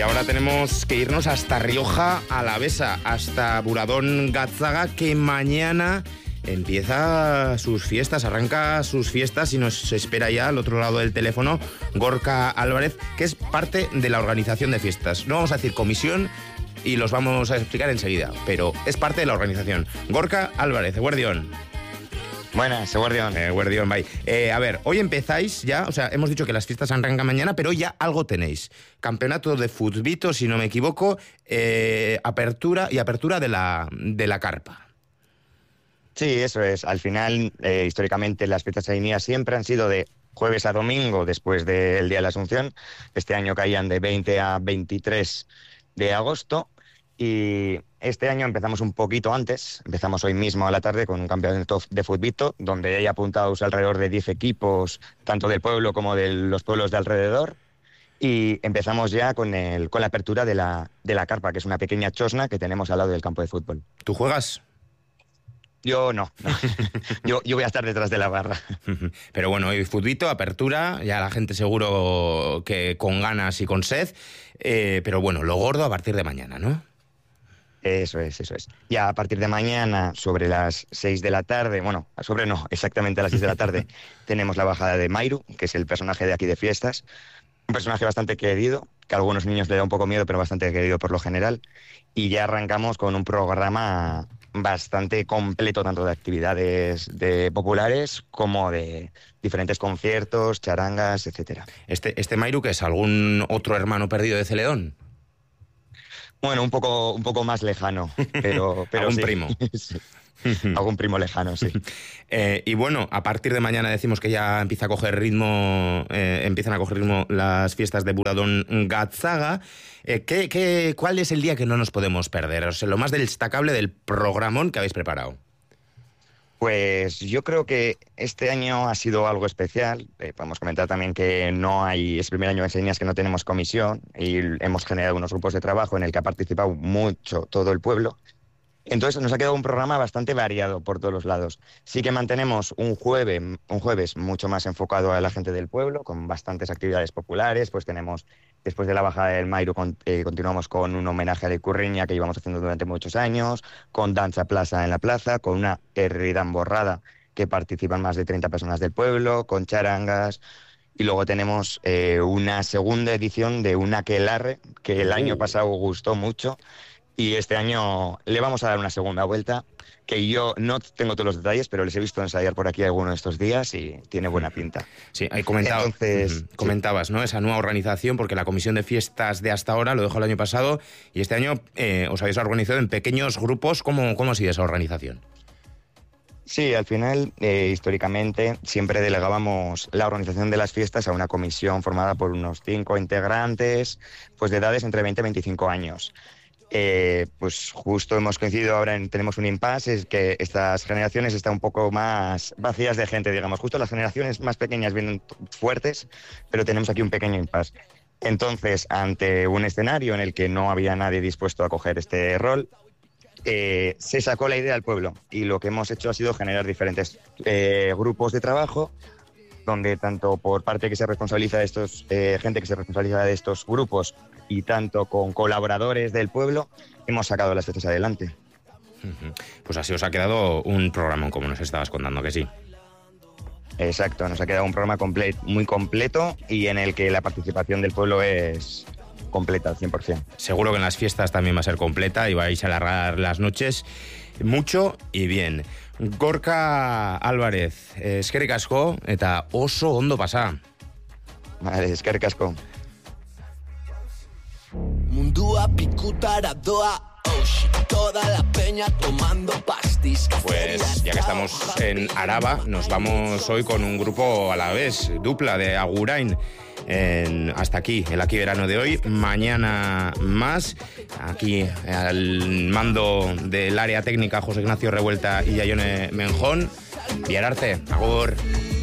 ahora tenemos que irnos hasta Rioja Alavesa, hasta Buradón Gatzaga, que mañana empieza sus fiestas, arranca sus fiestas y nos espera ya al otro lado del teléfono Gorka Álvarez, que es parte de la organización de fiestas. No vamos a decir comisión y los vamos a explicar enseguida, pero es parte de la organización. Gorka Álvarez, Eguerdión. Buenas, Eguerdión. Eguerdión, bye. A ver, hoy empezáis ya, o sea, hemos dicho que las fiestas arrancan mañana, pero hoy ya algo tenéis. Campeonato de futbito, si no me equivoco, apertura de la carpa. Sí, eso es. Al final, históricamente, las fiestas salinías siempre han sido de jueves a domingo, después del Día de la Asunción. Este año caían de 20 a 23 de agosto. Y este año empezamos un poquito antes, empezamos hoy mismo a la tarde con un campeonato de futbito, donde hay apuntados alrededor de 10 equipos, tanto del pueblo como de los pueblos de alrededor. Y empezamos ya con la apertura de la carpa, que es una pequeña chosna que tenemos al lado del campo de fútbol. ¿Tú juegas? Yo no. Yo voy a estar detrás de la barra. Pero bueno, hoy futbito, apertura, ya la gente seguro que con ganas y con sed, pero bueno, lo gordo a partir de mañana, ¿no? Eso es. Ya a partir de mañana, sobre las 6 de la tarde, exactamente a las 6 de la tarde, tenemos la bajada de Mairu, que es el personaje de aquí de fiestas. Un personaje bastante querido, que a algunos niños le da un poco miedo, pero bastante querido por lo general. Y ya arrancamos con un programa bastante completo, tanto de actividades populares como de diferentes conciertos, charangas, etcétera. ¿Este Mairu, que es algún otro hermano perdido de Celedón? Bueno, un poco más lejano, pero ¿Algún sí. primo? Sí. Algún primo lejano, sí. Y bueno, a partir de mañana decimos que ya empiezan a coger ritmo las fiestas de Buradón Gatzaga. ¿Cuál es el día que no nos podemos perder? O sea, lo más destacable del programón que habéis preparado. Pues yo creo que este año ha sido algo especial. Podemos comentar también que es el primer año en Salinas que no tenemos comisión y hemos generado unos grupos de trabajo en el que ha participado mucho todo el pueblo. Entonces nos ha quedado un programa bastante variado por todos los lados. Sí que mantenemos un jueves mucho más enfocado a la gente del pueblo, con bastantes actividades populares. Pues tenemos, después de la bajada del Mairu, continuamos con un homenaje a la Icurriña que llevamos haciendo durante muchos años, con danza plaza en la plaza, con una herridamborrada que participan más de 30 personas del pueblo, con charangas. Y luego tenemos una segunda edición de un aquelarre, que el año pasado gustó mucho. Y este año le vamos a dar una segunda vuelta, que yo no tengo todos los detalles, pero les he visto ensayar por aquí algunos de estos días y tiene buena pinta. Sí, ahí comentabas, ¿no? Esa nueva organización, porque la comisión de fiestas de hasta ahora lo dejó el año pasado y este año os habéis organizado en pequeños grupos. ¿Cómo ha sido esa organización? Sí, al final, históricamente, siempre delegábamos la organización de las fiestas a una comisión formada por unos 5 integrantes, pues de edades entre 20 y 25 años. Pues justo hemos coincidido ahora, tenemos un impasse, es que estas generaciones están un poco más vacías de gente, digamos. Justo las generaciones más pequeñas vienen fuertes, pero tenemos aquí un pequeño impasse. Entonces, ante un escenario en el que no había nadie dispuesto a coger este rol, se sacó la idea al pueblo y lo que hemos hecho ha sido generar diferentes grupos de trabajo, donde tanto por parte que se responsabiliza de gente que se responsabiliza de estos grupos y tanto con colaboradores del pueblo, hemos sacado las fiestas adelante. Pues así os ha quedado un programa, como nos estabas contando, que sí. Exacto, nos ha quedado un programa muy completo y en el que la participación del pueblo es completa al 100%. Seguro que en las fiestas también va a ser completa y vais a alargar las noches mucho y bien. Gorka Álvarez, eskerrik asko eta oso ondo pasa. Vale, eskerrik asko. Mundua pikutara doa, toda la peña tomando pastis. Pues ya que estamos en Araba, nos vamos hoy con un grupo a la vez, dupla de Agurain. Hasta aquí, el Aquí Verano de hoy. Mañana más. Aquí al mando del área técnica José Ignacio Revuelta y Yayone Menjón. Biararte, agur.